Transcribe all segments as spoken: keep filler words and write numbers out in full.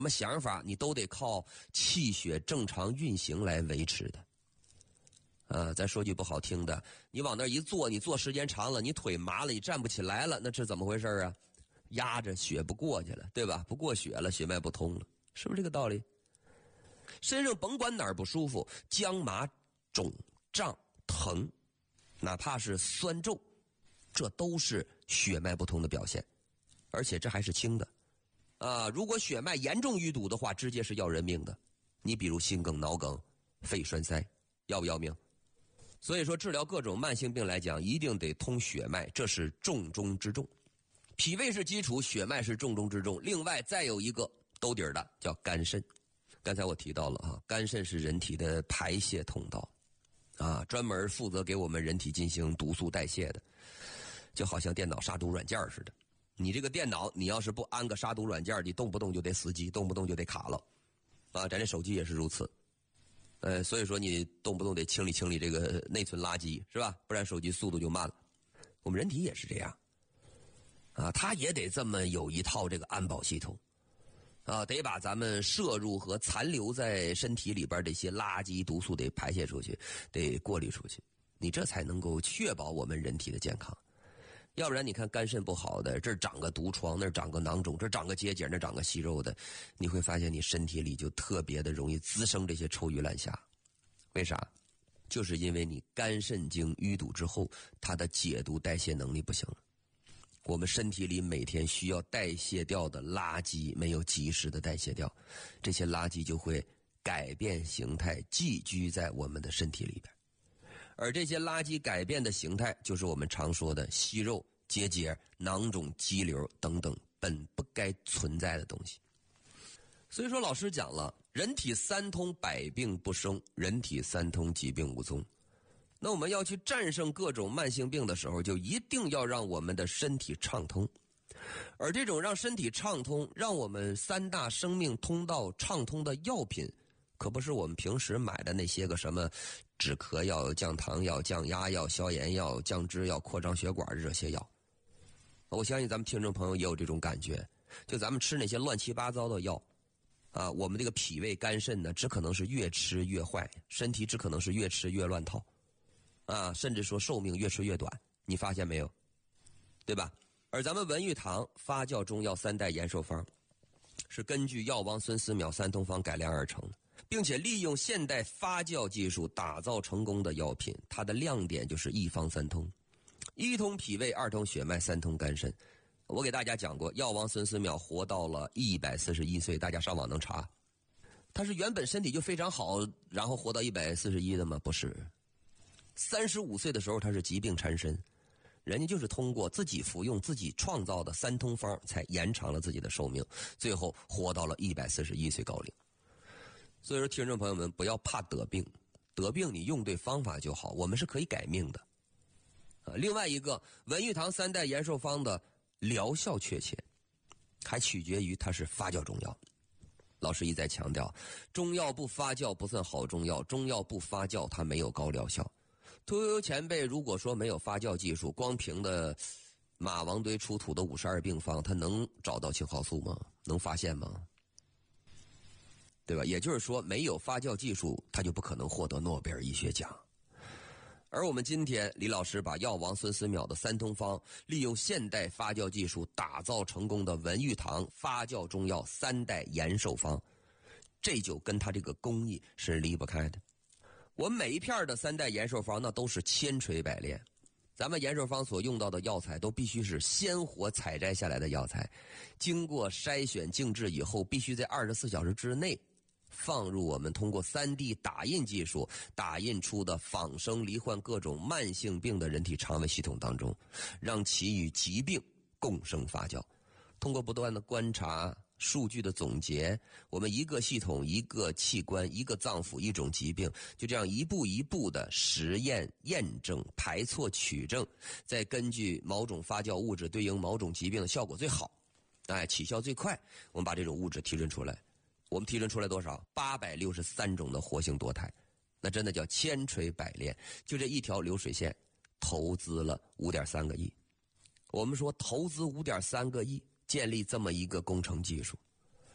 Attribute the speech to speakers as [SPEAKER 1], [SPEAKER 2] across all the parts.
[SPEAKER 1] 么想法，你都得靠气血正常运行来维持的。呃，再说句不好听的，你往那一坐，你坐时间长了，你腿麻了，你站不起来了，那这怎么回事啊？压着血不过去了，对吧？不过血了，血脉不通了，是不是这个道理？身上甭管哪儿不舒服，僵麻、肿、胀、疼，哪怕是酸皱，这都是血脉不通的表现，而且这还是轻的。啊，如果血脉严重淤堵的话，直接是要人命的。你比如心梗、脑梗、肺栓塞，要不要命？所以说治疗各种慢性病来讲，一定得通血脉，这是重中之重。脾胃是基础，血脉是重中之重。另外再有一个兜底儿的叫肝肾。刚才我提到了啊，肝肾是人体的排泄通道，啊，专门负责给我们人体进行毒素代谢的，就好像电脑杀毒软件似的。你这个电脑，你要是不安个杀毒软件，你动不动就得死机，动不动就得卡了，啊，咱这手机也是如此。呃，所以说你动不动得清理清理这个内存垃圾，是吧？不然手机速度就慢了。我们人体也是这样，啊，它也得这么有一套这个安保系统，啊，得把咱们摄入和残留在身体里边这些垃圾毒素得排泄出去，得过滤出去，你这才能够确保我们人体的健康。要不然你看肝肾不好的，这儿长个毒疮，那儿长个囊肿，这儿长个结节，那儿长个息肉的，你会发现你身体里就特别的容易滋生这些臭鱼烂虾。为啥？就是因为你肝肾经淤堵之后，它的解毒代谢能力不行了。我们身体里每天需要代谢掉的垃圾没有及时的代谢掉，这些垃圾就会改变形态，寄居在我们的身体里边。而这些垃圾改变的形态，就是我们常说的息肉、结节、囊肿、肌瘤等等本不该存在的东西。所以说老师讲了，人体三通，百病不生，人体三通，疾病无踪。那我们要去战胜各种慢性病的时候，就一定要让我们的身体畅通。而这种让身体畅通，让我们三大生命通道畅通的药品，可不是我们平时买的那些个什么止咳药、降糖药、降压药、消炎药、降脂药、扩张血管这些药。我相信咱们听众朋友也有这种感觉，就咱们吃那些乱七八糟的药啊，我们这个脾胃肝肾呢，只可能是越吃越坏，身体只可能是越吃越乱套啊，甚至说寿命越吃越短，你发现没有？对吧？而咱们文玉堂发酵中药三代延寿方，是根据药王孙思邈三通方改良而成的，并且利用现代发酵技术打造成功的药品。它的亮点就是一方三通，一通脾胃，二通血脉，三通肝肾。我给大家讲过，药王孙思邈活到了一百四十一岁，大家上网能查。他是原本身体就非常好，然后活到一百四十一的吗？不是。三十五岁的时候他是疾病缠身，人家就是通过自己服用自己创造的三通方才延长了自己的寿命，最后活到了一百四十一岁高龄。所以说听众朋友们，不要怕得病，得病你用对方法就好，我们是可以改命的。啊，另外一个文玉堂三代延寿方的疗效确切，还取决于它是发酵中药。老师一再强调，中药不发酵不算好中药，中药不发酵它没有高疗效。屠呦呦前辈如果说没有发酵技术，光凭的马王堆出土的五十二病方，他能找到青蒿素吗？能发现吗？对吧？也就是说，没有发酵技术，他就不可能获得诺贝尔医学奖。而我们今天李老师把药王孙思邈的三通方利用现代发酵技术打造成功的文玉堂发酵中药三代延寿方，这就跟他这个工艺是离不开的。我们每一片的三代延寿方那都是千锤百炼，咱们延寿方所用到的药材都必须是鲜活采摘下来的药材，经过筛选静置以后，必须在二十四小时之内放入我们通过 三 D 打印技术打印出的仿生罹患各种慢性病的人体肠胃系统当中，让其与疾病共生发酵。通过不断的观察数据的总结，我们一个系统一个器官一个脏腑一种疾病，就这样一步一步的实验验证排错取证，再根据某种发酵物质对应某种疾病的效果最好，哎，起效最快，我们把这种物质提纯出来。我们提纯出来多少？八百六十三种的活性多肽，那真的叫千锤百炼。就这一条流水线，投资了五点三个亿。我们说投资五点三个亿，建立这么一个工程技术，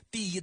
[SPEAKER 1] 第一。